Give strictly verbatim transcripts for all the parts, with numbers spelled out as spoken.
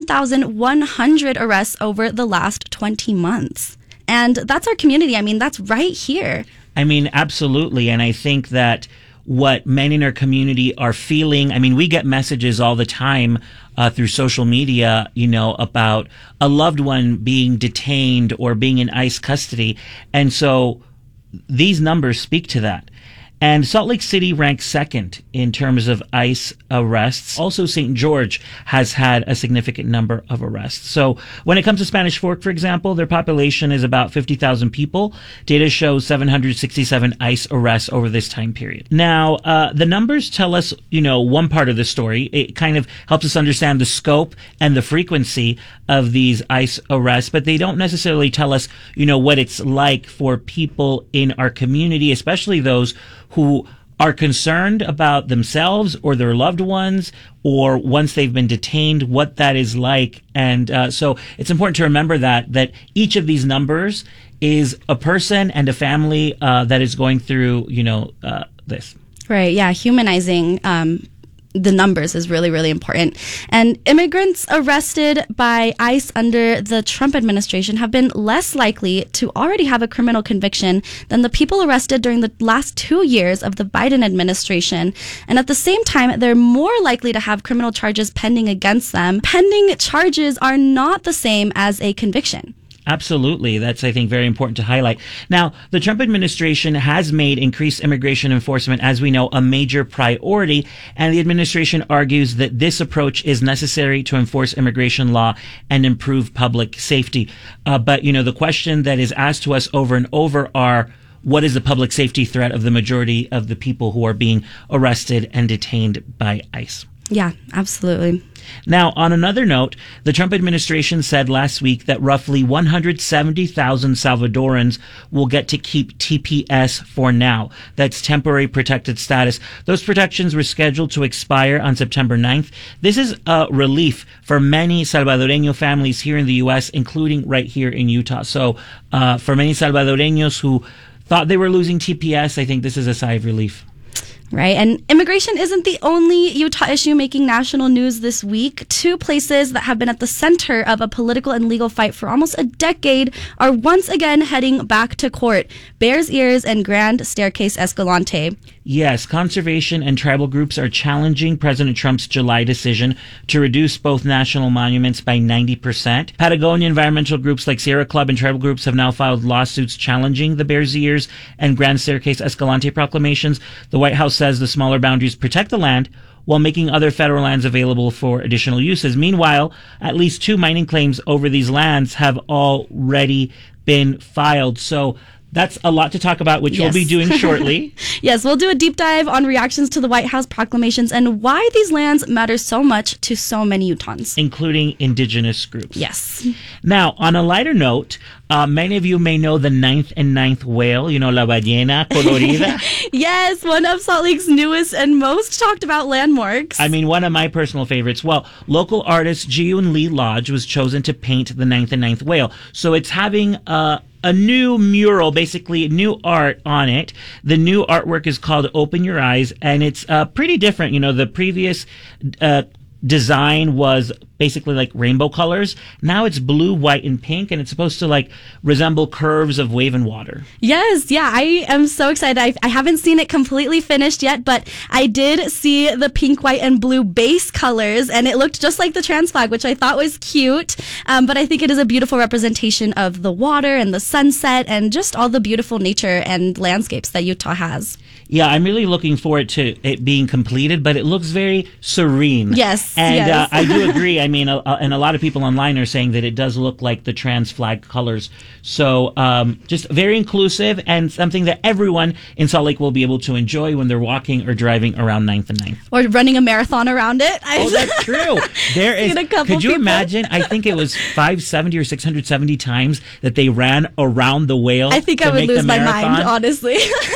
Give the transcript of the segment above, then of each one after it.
thousand one hundred arrests over the last twenty months. And that's our community. I mean, that's right here. I mean, absolutely. And I think that what men in our community are feeling, I mean, we get messages all the time uh, through social media, you know, about a loved one being detained or being in ICE custody. And so these numbers speak to that. And Salt Lake City ranks second in terms of ICE arrests. Also, Saint George has had a significant number of arrests. So when it comes to Spanish Fork, for example, their population is about fifty thousand people. Data shows seven hundred sixty-seven ICE arrests over this time period. Now, uh, the numbers tell us, you know, one part of the story. It kind of helps us understand the scope and the frequency of these ICE arrests, but they don't necessarily tell us, you know, what it's like for people in our community, especially those who are concerned about themselves or their loved ones, or once they've been detained, what that is like. And uh, so it's important to remember that that each of these numbers is a person and a family uh, that is going through, you know, uh, this. Right. Yeah. Humanizing um, the numbers is really, really important. And immigrants arrested by ICE under the Trump administration have been less likely to already have a criminal conviction than the people arrested during the last two years of the Biden administration. And at the same time, they're more likely to have criminal charges pending against them. Pending charges are not the same as a conviction. Absolutely. That's, I think, very important to highlight. Now, the Trump administration has made increased immigration enforcement, as we know, a major priority, and the administration argues that this approach is necessary to enforce immigration law and improve public safety. Uh, but, you know, the question that is asked to us over and over are, what is the public safety threat of the majority of the people who are being arrested and detained by ICE? Yeah, absolutely. Now, on another note, the Trump administration said last week that roughly one hundred seventy thousand Salvadorans will get to keep T P S for now. That's temporary protected status. Those protections were scheduled to expire on September ninth. This is a relief for many Salvadoreño families here in the U S, including right here in Utah. So uh, for many Salvadoreños who thought they were losing T P S, I think this is a sigh of relief. Right. And immigration isn't the only Utah issue making national news this week. Two places that have been at the center of a political and legal fight for almost a decade are once again heading back to court. Bears Ears and Grand Staircase Escalante. Yes, conservation and tribal groups are challenging President Trump's July decision to reduce both national monuments by ninety percent. Patagonia environmental groups like Sierra Club and tribal groups have now filed lawsuits challenging the Bears Ears and Grand Staircase Escalante proclamations. The White House says the smaller boundaries protect the land while making other federal lands available for additional uses. Meanwhile, at least two mining claims over these lands have already been filed. So that's a lot to talk about, which yes. we'll be doing shortly. Yes, we'll do a deep dive on reactions to the White House proclamations and why these lands matter so much to so many Utahns, including indigenous groups. Yes. Now, on a lighter note, uh, many of you may know the ninth and ninth whale, you know, La Ballena Colorida. Yes, one of Salt Lake's newest and most talked about landmarks. I mean, one of my personal favorites. Well, local artist Ji-Yoon Lee Lodge was chosen to paint the ninth and ninth whale. So it's having a a new mural, basically new art on it. The new artwork is called Open Your Eyes, and it's uh, pretty different. You know, the previous uh, design was basically like rainbow colors. Now it's blue, white, and pink, and it's supposed to like resemble curves of wave and water. Yes, yeah, I am so excited. I, I haven't seen it completely finished yet, but I did see the pink, white, and blue base colors, and it looked just like the trans flag, which I thought was cute. Um, but I think it is a beautiful representation of the water and the sunset and just all the beautiful nature and landscapes that Utah has. Yeah, I'm really looking forward to it being completed, but it looks very serene. Yes, and yes. Uh, I do agree. I mean, uh, and a lot of people online are saying that it does look like the trans flag colors. So um, just very inclusive and something that everyone in Salt Lake will be able to enjoy when they're walking or driving around ninth and ninth. Or running a marathon around it. Oh, that's true. There is. Could you people. imagine? I think it was five seventy or six hundred seventy times that they ran around the whale. I think I would lose my mind, honestly.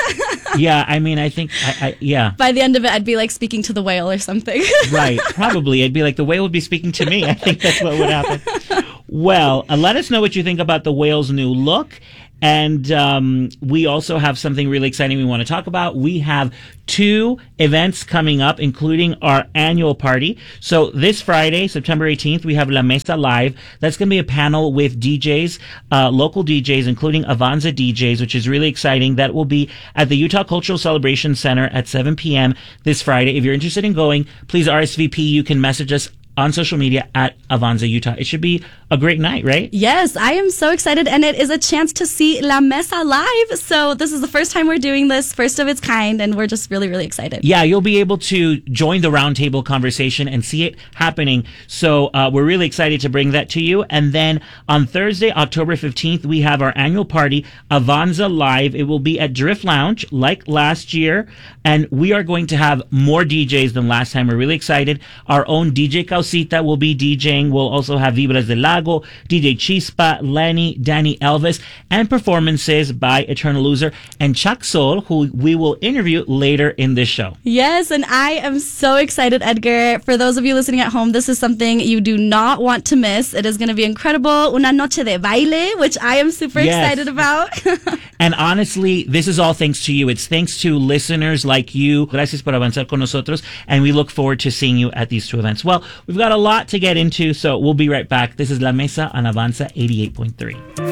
Yeah, I mean, I think, I, I, yeah. By the end of it, I'd be like speaking to the whale or something. Right, probably. It'd be like the whale would be speaking to me. I think that's what would happen. Well, uh, let us know what you think about the Whale's new look. And um, we also have something really exciting we want to talk about. We have two events coming up, including our annual party. So this Friday, September eighteenth, we have La Mesa Live. That's going to be a panel with D Js, uh, local D Js, including Avanza D Js, which is really exciting. That will be at the Utah Cultural Celebration Center at seven p.m. this Friday. If you're interested in going, please R S V P. You can message us on social media at Avanza Utah. It should be a great night, right? Yes, I am so excited, and it is a chance to see La Mesa live. So this is the first time we're doing this, first of its kind, and we're just really, really excited. Yeah, you'll be able to join the roundtable conversation and see it happening. So uh, we're really excited to bring that to you. And then on Thursday, October fifteenth, we have our annual party, Avanza Live. It will be at Drift Lounge, like last year, and we are going to have more D Js than last time. We're really excited. Our own D J Causita will be DJing. We'll also have Vibras del Lago, D J Chispa, Lenny, Danny Elvis, and performances by Eternal Loser and Chuck Soul, who we will interview later in this show. Yes, and I am so excited, Edgar. For those of you listening at home, this is something you do not want to miss. It is going to be incredible. Una noche de baile, which I am super yes. excited about. And honestly, this is all thanks to you. It's thanks to listeners like you. Gracias por avanzar con nosotros. And we look forward to seeing you at these two events. Well, we've got a lot to get into, so we'll be right back. This is La Mesa on Avanza eighty-eight point three.